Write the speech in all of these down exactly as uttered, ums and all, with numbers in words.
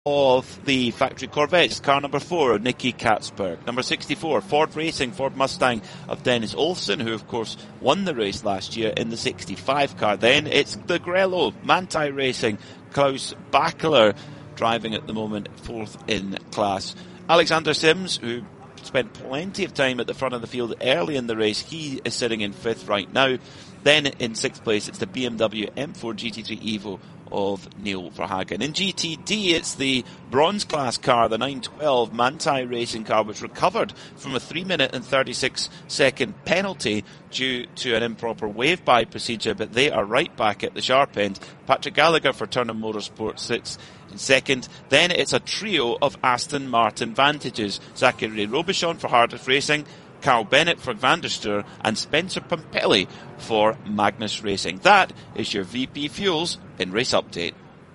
of the factory Corvettes, car number four, Nicky Katzberg. Number sixty-four, Ford Racing, Ford Mustang of Dennis Olsen, who of course won the race last year in the sixty-five car. Then it's the Grello, Manthey Racing, Klaus Bachler driving at the moment, fourth in class. Alexander Sims, who spent plenty of time at the front of the field early in the race, he is sitting in fifth right now. Then in sixth place, it's the B M W M four G T three Evo of Neil Verhagen. In G T D, it's the bronze class car, the nine twelve Manthey Racing car, which recovered from a three minute and thirty-six second penalty due to an improper wave-by procedure, but they are right back at the sharp end. Patrick Gallagher for Turner Motorsport sits in second. Then it's a trio of Aston Martin Vantages. Zachary Robichon for Hardif Racing, Carl Bennett for Van der Stur, and Spencer Pompelli for Magnus Racing. That is your V P Fuels in Race Update.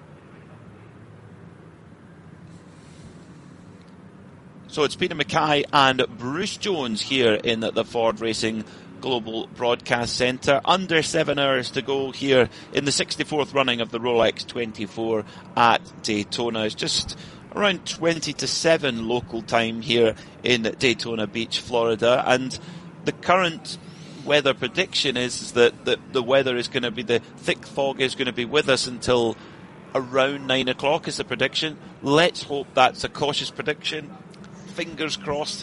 So it's Peter Mackay and Bruce Jones here in the Ford Racing Global Broadcast Centre. Under seven hours to go here in the sixty-fourth running of the Rolex twenty-four at Daytona. It's just around twenty to seven local time here in Daytona Beach, Florida, and the current weather prediction is that the, the weather is going to be, the thick fog is going to be with us until around nine o'clock is the prediction. Let's hope that's a cautious prediction. Fingers crossed.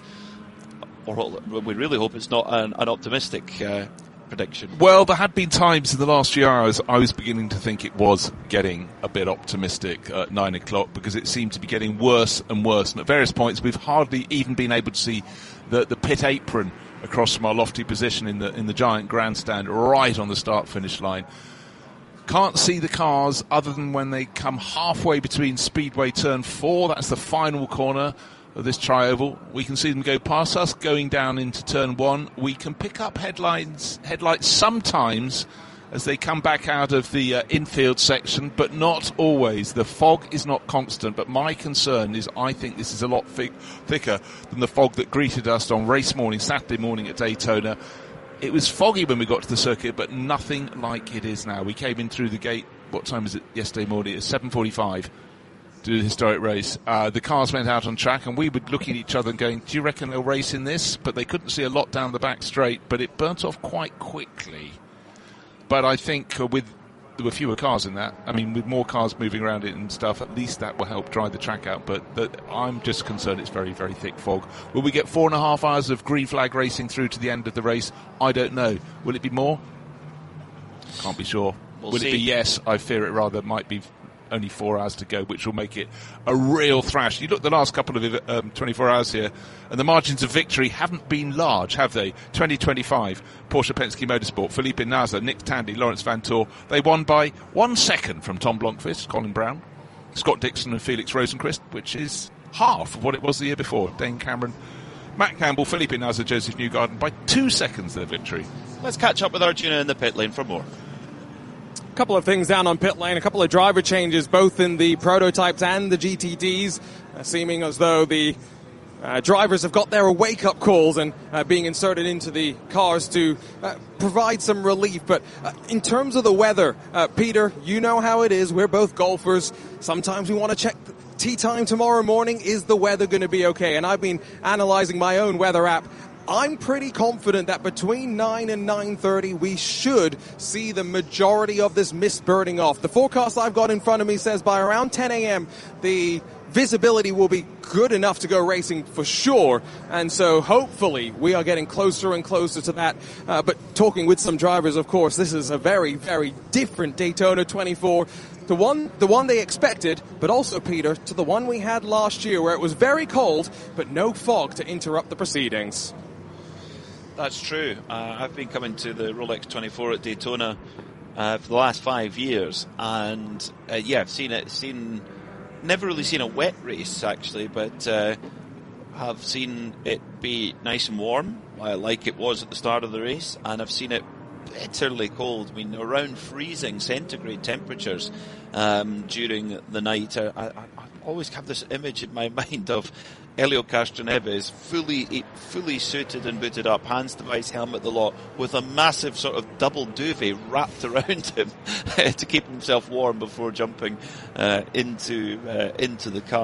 Or we really hope it's not an, an optimistic uh, prediction. Well, there had been times in the last few hours I was beginning to think it was getting a bit optimistic at nine o'clock, because it seemed to be getting worse and worse. And at various points, we've hardly even been able to see the, the pit apron across from our lofty position in the in the giant grandstand right on the start-finish line. Can't see the cars other than when they come halfway between Speedway Turn four. That's the final corner of this tri-oval. We can see them go past us going down into turn one. We can pick up headlines, headlights sometimes as they come back out of the uh, infield section, but not always. The fog is not constant, but my concern is I think this is a lot thick, thicker than the fog that greeted us on race morning, Saturday morning at Daytona. It was foggy when we got to the circuit, but nothing like it is now. We came in through the gate, what time was it yesterday morning? It was seven forty-five. To do the historic race. Uh, the cars went out on track and we would look at each other and going, do you reckon they'll race in this? But they couldn't see a lot down the back straight, but it burnt off quite quickly. But I think uh, with there were fewer cars in that. I mean, with more cars moving around it and stuff, at least that will help dry the track out. But the, I'm just concerned it's very, very thick fog. Will we get four and a half hours of green flag racing through to the end of the race? I don't know. Will it be more? Can't be sure. We'll will see. It be yes? I fear it rather might be only four hours to go, which will make it a real thrash. You look at the last couple of um, twenty-four hours here, and the margins of victory haven't been large, have they? twenty twenty-five, Porsche Penske Motorsport, Felipe Nasr, Nick Tandy, Lawrence Van Toor. They won by one second from Tom Blomqvist, Colin Brown, Scott Dixon and Felix Rosenqvist, which is half of what it was the year before. Dane Cameron, Matt Campbell, Felipe Nasr, Joseph Newgarden by two seconds their victory. Let's catch up with Arjuna in the pit lane for more. A couple of things down on pit lane, a couple of driver changes both in the prototypes and the G T Ds, uh, seeming as though the uh, drivers have got their wake-up calls and uh, being inserted into the cars to uh, provide some relief. But uh, in terms of the weather, uh, Peter, you know how it is. We're both golfers. Sometimes we want to check the tee time tomorrow morning. Is the weather going to be okay? And I've been analyzing my own weather app. I'm pretty confident that between nine and nine thirty we should see the majority of this mist burning off. The forecast I've got in front of me says by around ten a.m. the visibility will be good enough to go racing for sure. And so hopefully we are getting closer and closer to that. Uh, but talking with some drivers, of course, this is a very, very different Daytona twenty-four. The one, the one they expected, but also, Peter, to the one we had last year where it was very cold, but no fog to interrupt the proceedings. That's true. Uh, I've been coming to the Rolex twenty-four at Daytona uh, for the last five years, and uh, yeah, I've seen it. Seen, never really seen a wet race actually, but uh, have seen it be nice and warm, uh, like it was at the start of the race, and I've seen it bitterly cold. I mean, around freezing centigrade temperatures um, during the night. I, I, I always have this image in my mind of Elio Castroneves fully fully suited and booted up, hands device, helmet the lot, with a massive sort of double duvet wrapped around him to keep himself warm before jumping uh, into uh, into the car.